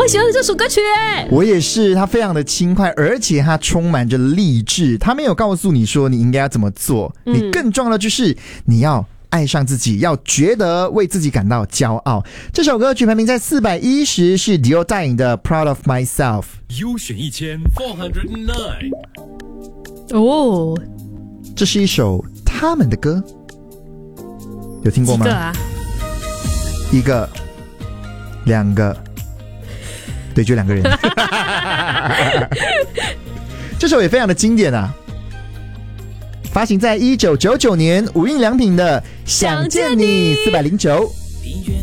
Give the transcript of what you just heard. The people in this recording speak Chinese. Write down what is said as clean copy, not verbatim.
很喜欢这首歌曲耶。 我也是，它非常的轻快，而且它充满着励志。它没有告诉你说你应该要怎么做，你更重要的就是你要爱上自己，要觉得为自己感到骄傲。这首歌曲排名在410，是 Diodyne 的 Proud of Myself。 优选1409。 哦， 这是一首他们的歌，有听过吗？ 几个啊？ 一个，两个，对，就2个人。这首也非常的经典啊，发行在1999年无印良品的《想见你》409。